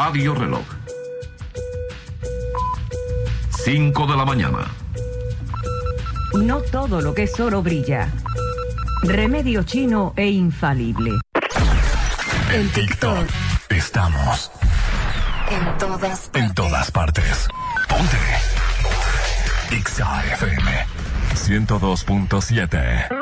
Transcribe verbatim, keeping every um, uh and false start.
Radio Reloj. cinco de la mañana. No todo lo que es oro brilla. Remedio chino e infalible. En TikTok estamos En todas partes. en todas partes. Ponte Ixa F M ciento dos punto siete.